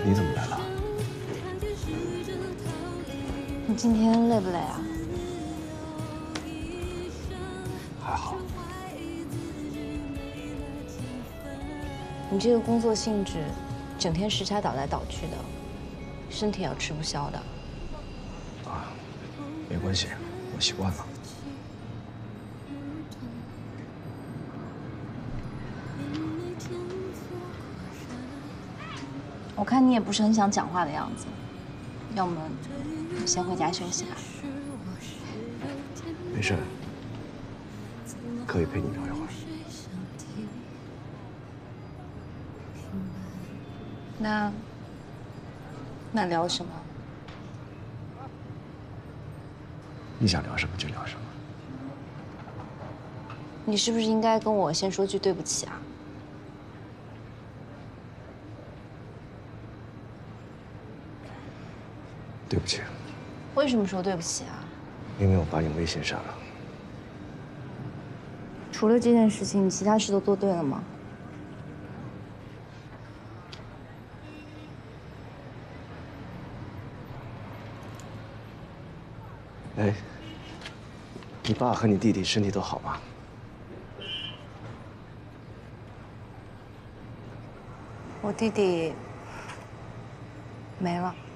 你怎么来了？ 你今天累不累啊？ 还好。 你这个工作性质，整天时差倒来倒去的，身体要吃不消的。 啊，没关系，我习惯了。 我看你也不是很想讲话的样子，要么你先回家休息吧。 没事，可以陪你聊一会儿。 那聊什么？ 你想聊什么就聊什么。 你是不是应该跟我先说句对不起啊？ 对不起， 为什么说对不起啊？ 明明我把你微信删了。 除了这件事情，你其他事都做对了吗？ 哎，你爸和你弟弟身体都好吗？ 我弟弟没了。